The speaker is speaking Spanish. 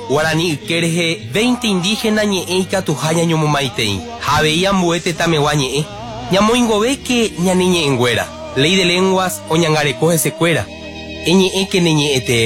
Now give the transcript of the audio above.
Guarani Kerje 20 indígena ñe'e ikatuha ñañomomaitei. Javeía mbuete tamewa ñe'e. Ñamoingove que ñane ñe'enguera. Ley de lenguas o ñangareco hesekuéra. Eñe'e que neñe'ete